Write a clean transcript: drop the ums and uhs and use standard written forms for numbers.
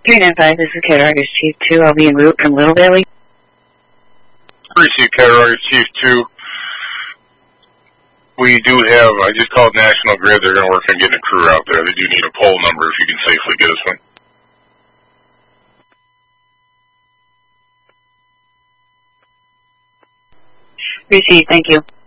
395, this is Cataractus Chief 2. I'll be en route from Little Valley. Receive Cataractus Chief 2. We do have, I just called National Grid. They're going to work on getting a crew out there. They do need a pole number if you can safely get us one. Receive, thank you.